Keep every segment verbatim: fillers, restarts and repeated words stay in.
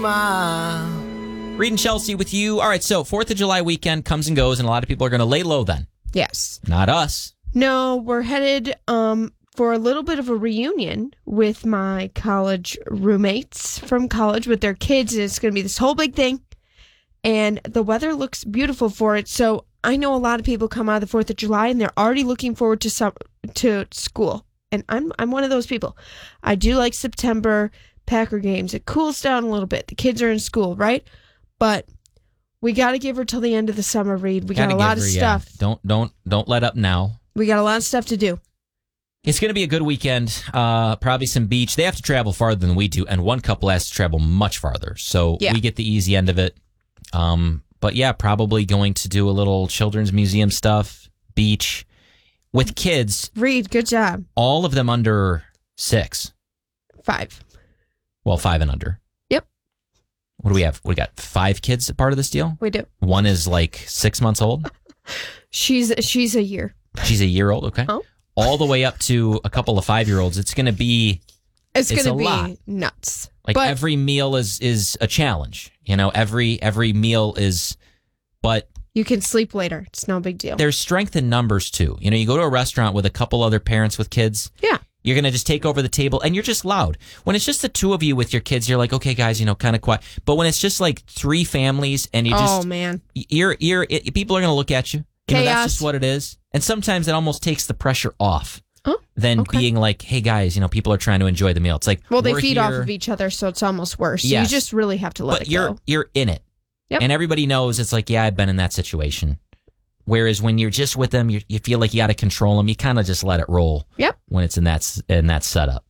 Reed and Chelsea with you. All right, so fourth of July weekend comes and goes, and a lot of people are going to lay low then. Yes. Not us. No, we're headed um, for a little bit of a reunion with my college roommates from college with their kids. It's going to be this whole big thing, and the weather looks beautiful for it. So I know a lot of people come out of the fourth of July, and they're already looking forward to some, to school. And I'm I'm one of those people. I do like September Packer games. It cools down a little bit. The kids are in school, right? But we got to give her till the end of the summer, Reed. We got Gotta a lot give of her, yeah. stuff. Don't don't don't let up now. We got a lot of stuff to do. It's going to be a good weekend. Uh, probably some beach. They have to travel farther than we do, and one couple has to travel much farther. So Yeah. we get the easy end of it. Um, but yeah, probably going to do a little children's museum stuff, beach with kids. Reed, good job. All of them under six. Five. Well, five and under. Yep. What do we have? We got five kids a part of this deal. We do. One is like six months old. She's she's a year. She's a year old. Okay. Oh. All the way up to a couple of five-year-olds. It's going to be It's, It's gonna a be lot. nuts. like but every meal is is a challenge. You know, every every meal is, but you can sleep later. It's no big deal. there's strength in numbers too. You know, you go to a restaurant with a couple other parents with kids. Yeah. You're going to just take over the table and you're just loud. When it's just the two of you with your kids, you're like, okay, guys, you know, kind of quiet. But when it's just like three families and you Oh just, man. you're, you're, it, people are going to look at you. You know, that's Chaos. just what it is. And sometimes it almost takes the pressure off Oh, than okay. being like, hey, guys, you know, people are trying to enjoy the meal. It's like, Well, they we're feed off here, of each other, so it's almost worse. So Yes. you just really have to let but it you're, go. you're in it. Yep. And everybody knows it's like, yeah, I've been in that situation. Whereas when you're just with them, you you feel like you got to control them. You kind of just let it roll. Yep. When it's in that s- in that setup.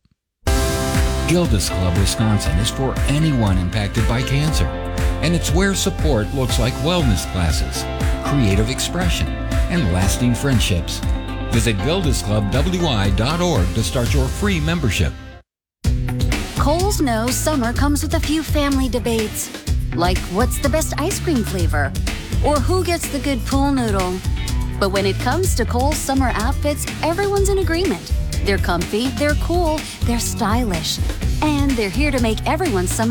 Gilda's Club Wisconsin is for anyone impacted by cancer, and it's where support looks like wellness classes, creative expression, and lasting friendships. Visit gildas club w i dot org to start your free membership. Kohl's knows summer comes with a few family debates, like what's the best ice cream flavor, or who gets the good pool noodle. But when it comes to Kohl's summer outfits, everyone's in agreement. They're comfy, they're cool, they're stylish, and they're here to make everyone's summer